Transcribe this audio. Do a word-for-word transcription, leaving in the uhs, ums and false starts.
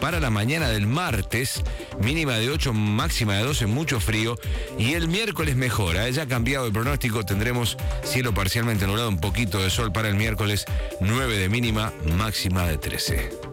para la mañana del martes, mínima de ocho, máxima de doce, mucho frío. Y el miércoles mejora, ya ha cambiado el pronóstico, tendremos cielo parcialmente nublado, un poquito de sol para el miércoles, nueve de mínima, máxima de trece.